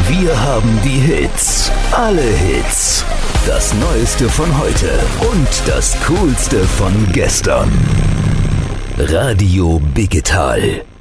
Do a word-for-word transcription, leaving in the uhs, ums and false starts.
Wir haben die Hits. Alle Hits. Das Neueste von heute und das Coolste von gestern. Radio Digital.